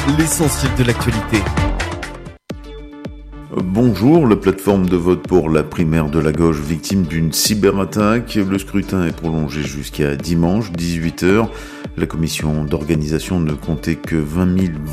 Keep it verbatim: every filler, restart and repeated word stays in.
l'essentiel de l'actualité. Bonjour, la plateforme de vote pour la primaire de la gauche victime d'une cyberattaque. Le scrutin est prolongé jusqu'à dimanche, dix-huit heures. La commission d'organisation ne comptait que vingt mille